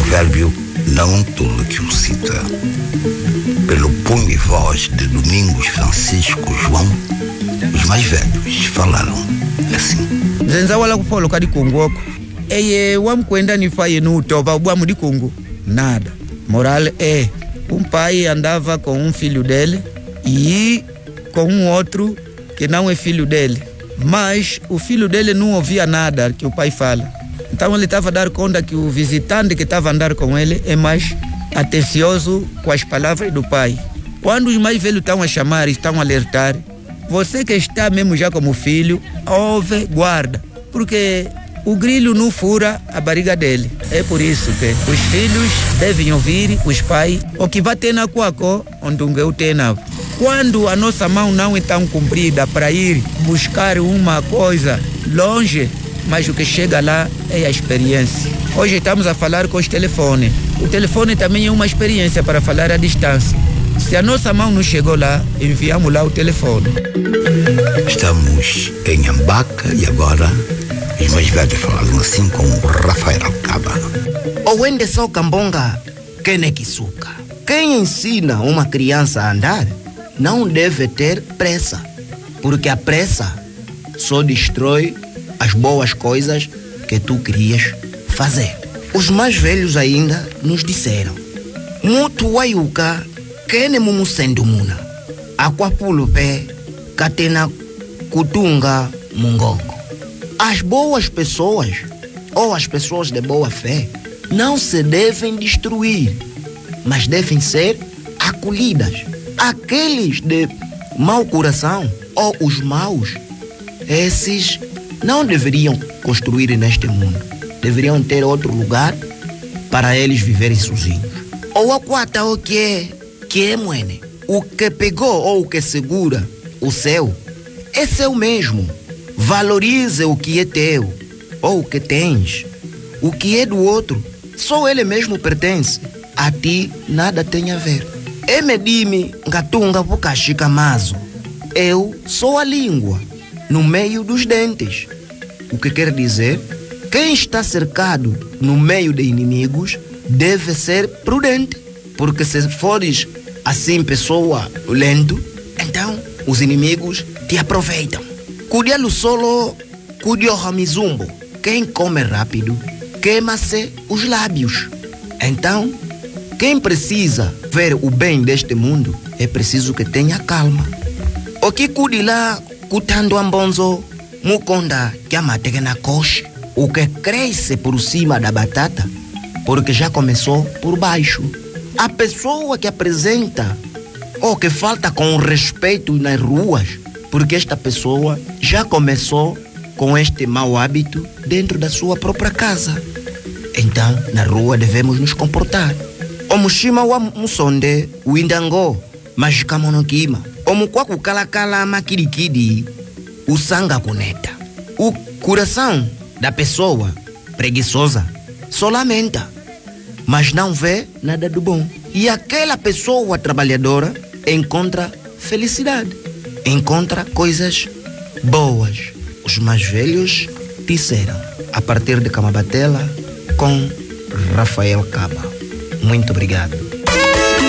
provérbio não tolo que o cita. Pelo punho e voz de Domingos Francisco João, os mais velhos falaram assim. Zenza wala kufolo kadi kongoko. Eye wamkwenda nifaye no toba ubwamu de Congo. Nada. Moral é, pai andava com filho dele e com outro que não é filho dele. Mas o filho dele não ouvia nada que o pai fala. Então ele estava a dar conta que o visitante que estava a andar com ele é mais atencioso com as palavras do pai. Quando os mais velhos estão a chamar, estão a alertar, você que está mesmo já como filho, ouve, guarda. Porque o grilo não fura a barriga dele. É por isso que os filhos devem ouvir os pais. O que vai ter na cuaco, onde o tem na. Quando a nossa mão não é tão comprida para ir buscar uma coisa longe, mas o que chega lá é a experiência. Hoje estamos a falar com os telefones. O telefone também é uma experiência para falar à distância. Se a nossa mão não chegou lá, enviamos lá o telefone. Estamos em Ambaca e agora os mais velhos falaram assim com o Rafael Caba. O ende só cambonga, quem é que suca? Quem ensina uma criança a andar não deve ter pressa, porque a pressa só destrói as boas coisas que tu querias fazer. Os mais velhos ainda nos disseram: Mutu waiuka kene mumusendo muna, aquapulo pé, catena kutunga mungongo. As boas pessoas, ou as pessoas de boa fé, não se devem destruir, mas devem ser acolhidas. Aqueles de mau coração, ou os maus, esses não deveriam construir neste mundo. Deveriam ter outro lugar para eles viverem sozinhos. Ou aquata o que é muene. O que pegou ou o que segura o seu é seu mesmo. Valorize o que é teu, ou o que tens. O que é do outro, só ele mesmo pertence. A ti nada tem a ver. Emedime ngatunga pukashika mazo. Eu sou a língua no meio dos dentes. O que quer dizer? Quem está cercado no meio de inimigos deve ser prudente. Porque se fores assim pessoa lento, então os inimigos te aproveitam. Cudialo solo, cudio ramizumbo. Quem come rápido, queima-se os lábios. Então, quem precisa ver o bem deste mundo, é preciso que tenha calma. O que cuide lá, cutando ambonzo, muconda que amatega na coxa. O que cresce por cima da batata, porque já começou por baixo. A pessoa que apresenta ou que falta com respeito nas ruas, porque esta pessoa já começou com este mau hábito dentro da sua própria casa. Então, na rua devemos nos comportar. O mushima wa musonde, o indango, majikamonokima. O mukwaku kalakala makirikidi, o sanga kuneta. O coração da pessoa preguiçosa só lamenta, mas não vê nada do bom. E aquela pessoa trabalhadora encontra felicidade, encontra coisas boas. Os mais velhos disseram, a partir de Camabatela, com Rafael Caba. Muito obrigado.